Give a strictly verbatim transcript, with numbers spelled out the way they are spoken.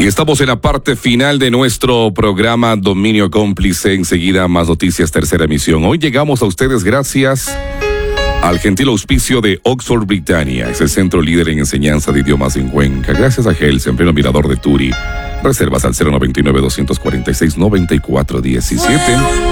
Y estamos en la parte final de nuestro programa Dominio Cómplice. Enseguida más noticias, tercera emisión. Hoy llegamos a ustedes gracias al gentil auspicio de Oxford Britannia. Es el centro líder en enseñanza de idiomas en Cuenca. Gracias a Gels, en pleno mirador de Turi. Reservas al cero noventa y nueve, doscientos cuarenta y seis, noventa y cuatro diecisiete.